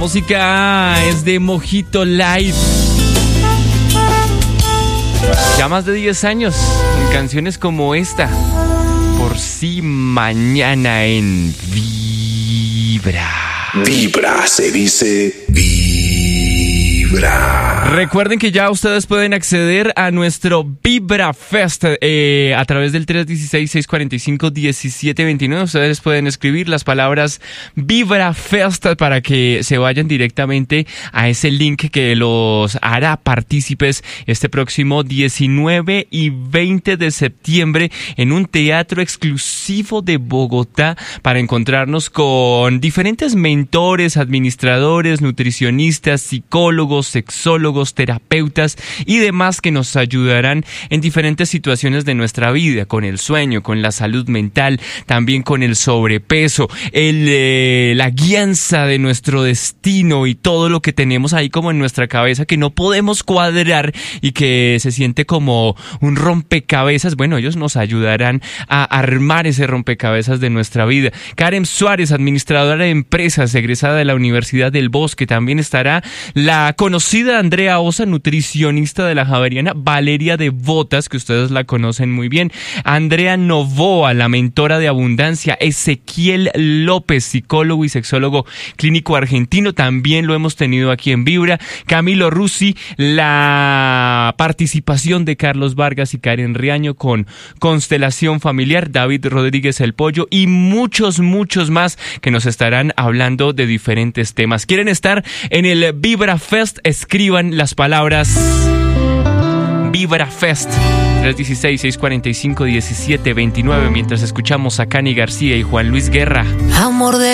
música es de Mojito Light. Ya más de 10 años, con canciones como esta. Por si mañana en Vibra. Vibra, se dice Vibra. Recuerden que ya ustedes pueden acceder a nuestro Vibra Fest a través del 316-645-1729. Ustedes pueden escribir las palabras Vibra Fest para que se vayan directamente a ese link que los hará partícipes este próximo 19 y 20 de septiembre en un teatro exclusivo de Bogotá para encontrarnos con diferentes mentores, administradores, nutricionistas, psicólogos, sexólogos, terapeutas y demás que nos ayudarán en diferentes situaciones de nuestra vida, con el sueño, con la salud mental, también con el sobrepeso, la guianza de nuestro destino y todo lo que tenemos ahí como en nuestra cabeza que no podemos cuadrar y que se siente como un rompecabezas. Bueno, ellos nos ayudarán a armar ese rompecabezas de nuestra vida. Karen Suárez, administradora de empresas, egresada de la Universidad del Bosque. También estará la conocida Andrea Osa, nutricionista de la Javeriana, Valeria de Botas, que ustedes la conocen muy bien, Andrea Novoa, la mentora de abundancia, Ezequiel López, psicólogo y sexólogo clínico argentino, también lo hemos tenido aquí en Vibra, Camilo Rusi, la participación de Carlos Vargas y Karen Riaño con Constelación Familiar, David Rodríguez el Pollo y muchos más que nos estarán hablando de diferentes temas. ¿Quieren estar en el Vibra Fest? Escriban las palabras Vibra Fest 316-645-1729 mientras escuchamos a Cani García y Juan Luis Guerra. Amor de